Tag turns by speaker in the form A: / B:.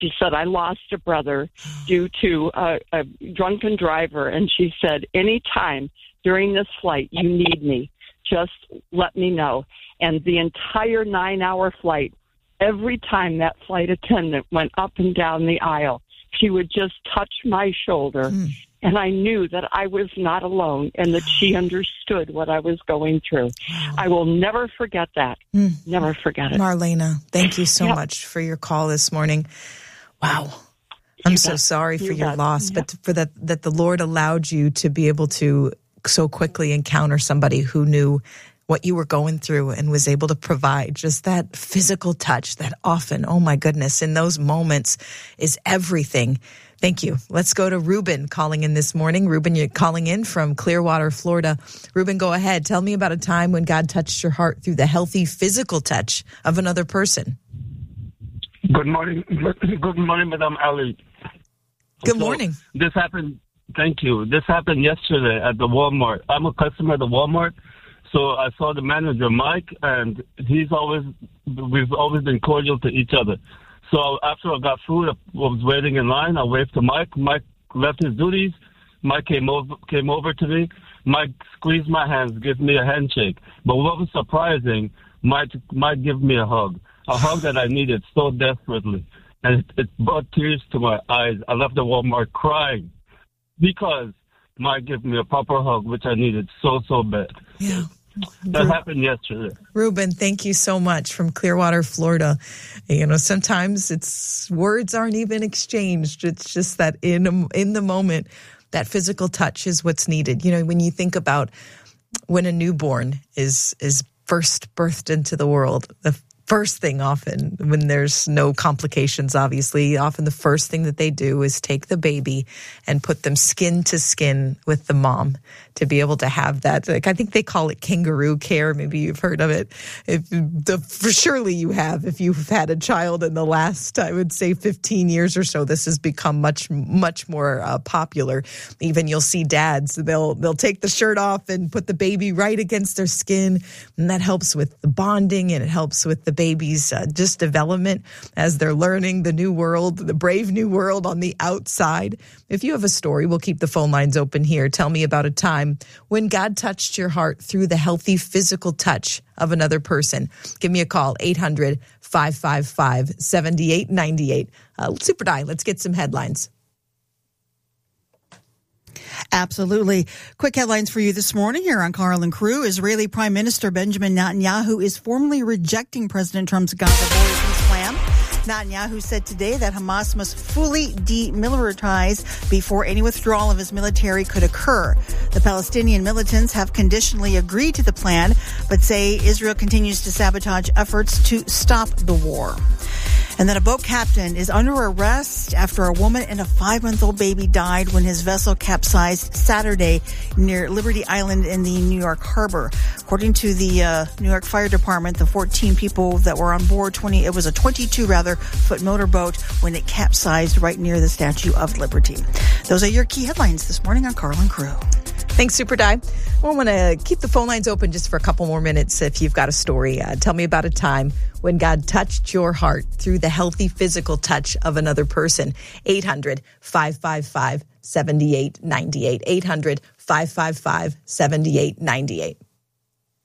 A: She said, I lost a brother due to a drunken driver. And she said, anytime during this flight you need me, just let me know. And the entire 9-hour flight, every time that flight attendant went up and down the aisle, she would just touch my shoulder. And I knew that I was not alone and that she understood what I was going through. I will never forget that. Never forget it.
B: Marlena, thank you so much for your call this morning. Wow. I'm so sorry for your loss, but for that the Lord allowed you to be able to so quickly encounter somebody who knew what you were going through and was able to provide just that physical touch that often, oh my goodness, in those moments is everything. Thank you. Let's go to Ruben calling in this morning. Ruben, you're calling in from Clearwater, Florida. Ruben, go ahead. Tell me about a time when God touched your heart through the healthy physical touch of another person.
C: Good morning. Good morning, Madam Ali.
B: Good morning.
C: This happened. Thank you. This happened yesterday at the Walmart. I'm a customer at the Walmart. So I saw the manager, Mike, and we've always been cordial to each other. So after I got food, I was waiting in line. I waved to Mike. Mike left his duties. Mike came over to me. Mike squeezed my hands, gave me a handshake. But what was surprising, Mike gave me a hug that I needed so desperately. And it brought tears to my eyes. I left the Walmart crying because Mike gave me a proper hug, which I needed so bad.
B: Yeah.
C: That happened yesterday.
B: Ruben, thank you so much from Clearwater, Florida. You know, sometimes words aren't even exchanged. It's just that in the moment, that physical touch is what's needed. You know, when you think about when a newborn is first birthed into the world, the first thing often, when there's no complications, obviously, often the first thing that they do is take the baby and put them skin to skin with the mom to be able to have that. Like, I think they call it kangaroo care. Maybe you've heard of it. Surely you have. If you've had a child in the last, I would say 15 years or so, this has become much more popular. Even you'll see dads, they'll take the shirt off and put the baby right against their skin. And that helps with the bonding and it helps with the baby's just development as they're learning the new world, the brave new world on the outside. If you have a story, we'll keep the phone lines open here. Tell me about a time when God touched your heart through the healthy physical touch of another person. Give me a call, 800-555-7898. Super Die, let's get some headlines.
D: Absolutely. Quick headlines for you this morning here on Carl and Crew. Israeli Prime Minister Benjamin Netanyahu is formally rejecting President Trump's Gaza border peace plan. Netanyahu said today that Hamas must fully demilitarize before any withdrawal of his military could occur. The Palestinian militants have conditionally agreed to the plan, but say Israel continues to sabotage efforts to stop the war. And then a boat captain is under arrest after a woman and a 5-month-old baby died when his vessel capsized Saturday near Liberty Island in the New York harbor. According to the New York Fire Department, the 14 people that were on board, it was a 22-foot motorboat when it capsized right near the Statue of Liberty. Those are your key headlines this morning on Carl and Crew.
B: Thanks, Super Die. I want to keep the phone lines open just for a couple more minutes if you've got a story. Tell me about a time when God touched your heart through the healthy physical touch of another person. 800-555-7898. 800-555-7898.